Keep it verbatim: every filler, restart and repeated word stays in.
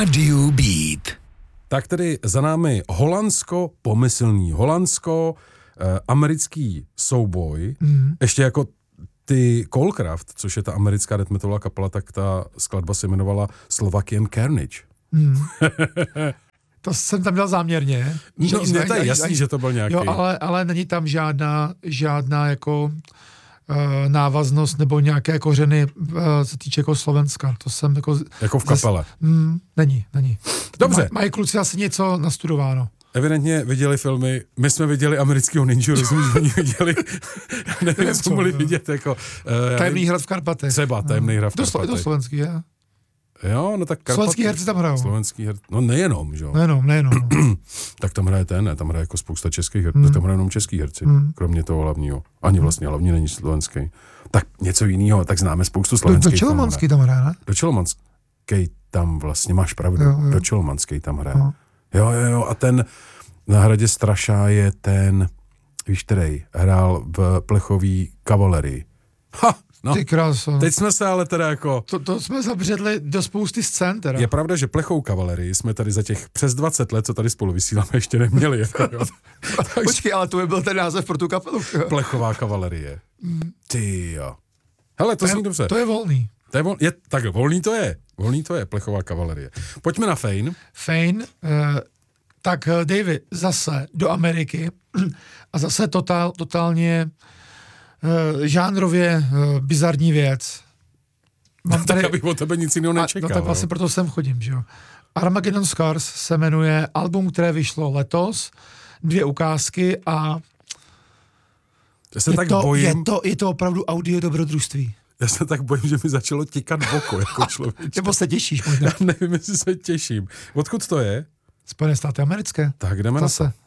Radio Beat. Tak tedy za námi Holandsko, pomyslný Holandsko, eh, americký souboj, mm. ještě jako ty Coalcraft, což je ta americká death metalová kapela, tak ta skladba se jmenovala Slovakian Carnage. Mm. To jsem tam dal záměrně. No, mně to je jasný, že to byl nějaký. Jo, ale, ale není tam žádná, žádná jako uh, návaznost nebo nějaké kořeny, uh, co týče jako Slovenska. To jsem jako... Jako v kapele. Zas, mm, není, není. Dobře. Mají kluci asi něco nastudováno. Evidentně viděli filmy, my jsme viděli amerického ninju, rozumíš, oni viděli, nevím, co mohli vidět, jako... Uh, Tajemný hrad v Karpatech. Třeba Tajemný hrad v Karpatech. Je to slovenský, je? Jo, no tak Karpaty. Slovenský herci tam hrajou. Slovenský herci, no nejenom, že jo. Nejenom, nejenom. No. Tak tam hraje ten, ne, tam hraje jako spousta českých herců, mm. tam hraje jenom český herci, mm. kromě toho hlavního. Ani vlastně hlavní není slovenský. Tak něco jiného, tak známe spoustu slovenských. Do Čelomanský tam hraje, ne? Do Čelomanský tam vlastně, máš pravdu, jo, jo. Do Čelomanský tam hraje. Jo. jo, jo, jo, a ten na hradě Strašá je ten, víš kterej, hrál v plechový kavalerii. Ha! No, ty kráso. Teď jsme se ale teda jako... To, to jsme zabředli do spousty scén teda. Je pravda, že plechou kavalerii jsme tady za těch přes dvacet let, co tady spolu vysíláme, ještě neměli. Jako, jo. Počkej, ale to by byl ten název pro tu kapelu. Plechová kavalerie. Ty jo. Hele, to, to zní je, dobře. To je volný. To je, vol, je tak volný to je. Volný to je, plechová kavalerie. Pojďme na Fane. Fane, eh, tak David zase do Ameriky a zase totál, totálně Uh, žánrově uh, bizarní věc. Mám tady... Tak abych od tebe nic jiného nečekal. A, no tak vlastně proto sem chodím, že jo. Armageddon Scars se jmenuje album, které vyšlo letos, dvě ukázky a já se je, tak to, bojím... je, to, je to opravdu audio dobrodružství. Já se tak bojím, že mi začalo tikat v oko jako člověk. Nebo se těšíš možná. Já nevím, jestli se těším. Odkud to je? Spojené státy americké. Tak jdeme zase. na to.